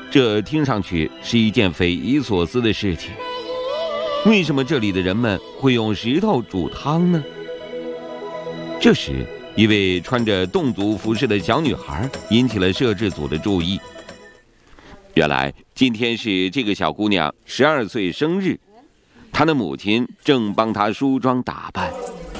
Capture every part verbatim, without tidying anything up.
这听上去是一件匪夷所思的事情。为什么这里的人们会用石头煮汤呢？这时，一位穿着侗族服饰的小女孩引起了摄制组的注意。原来今天是这个小姑娘十二岁生日，她的母亲正帮她梳妆打扮。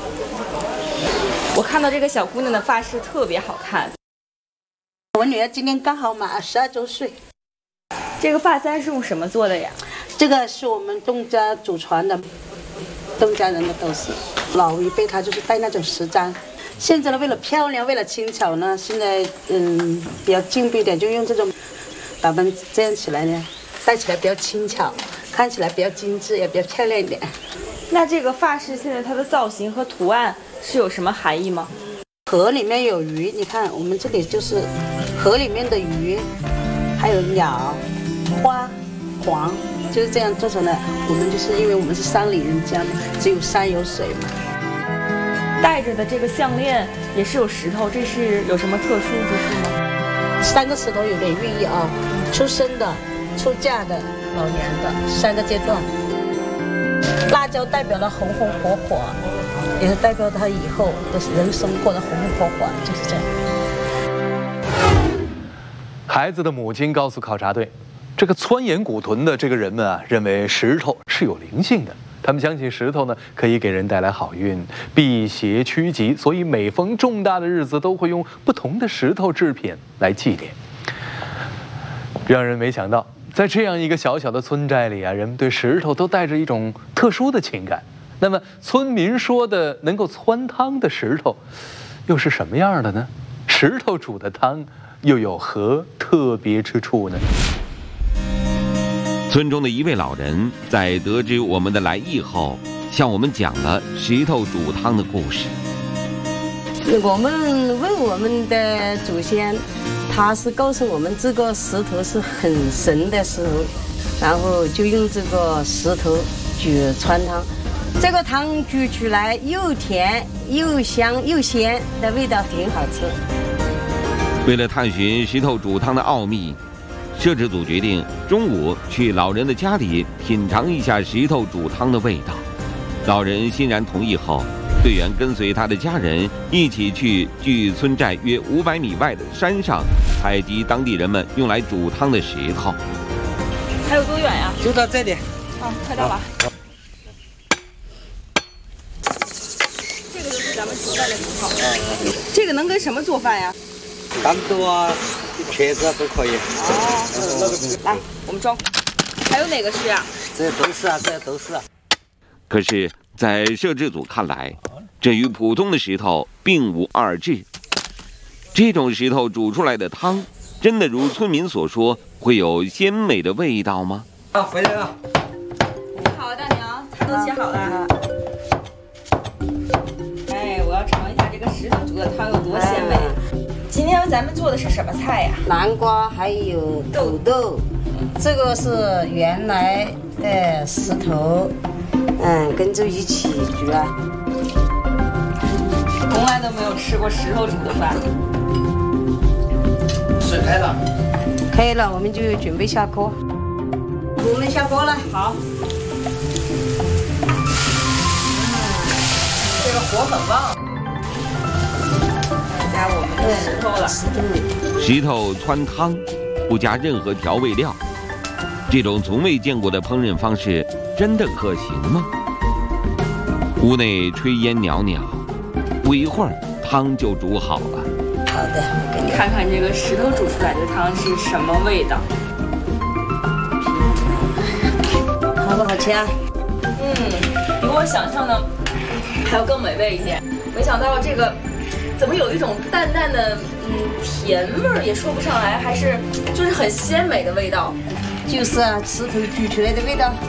我看到这个小姑娘的发饰特别好看。 我女儿今年刚好满十二周岁。 这个发簪是用什么做的呀？ 这个是我们侗家祖传的，侗家人的都是老一辈他就是戴那种石簪。现在呢，为了漂亮，为了轻巧呢，现在嗯比较进步一点，就用这种打扮这样起来呢，戴起来比较轻巧，看起来比较精致，也比较漂亮一点。 那这个发饰现在它的造型和图案是有什么含义吗？ 河里面有鱼，你看我们这里就是河里面的鱼，还有鸟、花、黄，就是这样做成的。我们就是因为我们是山里人家嘛，只有山有水嘛。 戴着的这个项链也是有石头，这是有什么特殊之处吗？ 三个石头有点寓意啊，出生的、出嫁的、老年的三个阶段。辣椒代表了红红火火，也是代表他以后的人生过得红红火火，就是这样。 孩子的母亲告诉考察队，这个钻研古屯的这个人们啊，认为石头是有灵性的。他们相信石头呢可以给人带来好运、辟邪趋吉，所以每逢重大的日子都会用不同的石头制品来祭奠。让人没想到，在这样一个小小的村寨里啊，人们对石头都带着一种特殊的情感。那么，村民说的能够汆汤的石头，又是什么样的呢？石头煮的汤又有何特别之处呢？ 村中的一位老人在得知我们的来意后，向我们讲了石头煮汤的故事。 我们问我们的祖先，他是告诉我们这个石头是很神的石头，然后就用这个石头煮川汤。这个汤煮出来又甜又香又鲜的味道，挺好吃。 为了探寻石头煮汤的奥秘，摄制组决定中午去老人的家里品尝一下石头煮汤的味道。老人欣然同意后，队员跟随他的家人一起去距村寨约五百米外的山上采集当地人们用来煮汤的石头。 还有多远呀？ 就到这里。 啊，快到了。这个就是咱们熟带的石头。这个能跟什么做饭呀？ 干豆啊。茄子啊都可以。 哦，来，我们装。还有哪个是啊？ 这都是啊，这都是啊。 可是，在摄制组看来，这与普通的石头并无二致。这种石头煮出来的汤，真的如村民所说，会有鲜美的味道吗？ 啊，回来了。 你好，大娘，菜都切好了。哎，我要尝一下这个石头煮的汤有多鲜美。今天咱们做的是什么菜呀？ 南瓜还有土豆，这个是原来的石头，嗯，跟着一起煮啊。 从来都没有吃过石头煮的饭。 水开了， 可以了，我们就准备下锅。我们下锅了。 好。这个火很旺。加我们的石头了。 石头汆汤，不加任何调味料，这种从未见过的烹饪方式，真的可行吗？屋内炊烟袅袅，不一会儿汤就煮好了。 好的，我给你看看这个石头煮出来的汤是什么味道。 好不好吃啊？ 嗯，比我想象的还要更美味一些。没想到这个怎么有一种淡淡的嗯甜味儿，也说不上来，还是就是很鲜美的味道。 就是啊，石头煮出来的味道。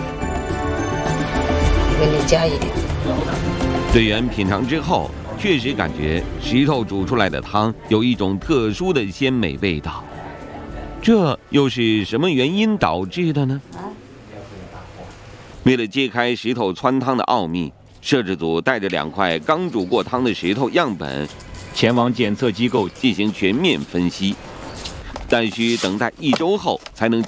给你加一点。 队员品尝之后，确实感觉石头煮出来的汤有一种特殊的鲜美味道。这又是什么原因导致的呢？为了揭开石头汆汤的奥秘，摄制组带着两块刚煮过汤的石头样本，前往检测机构进行全面分析。但需等待一周后才能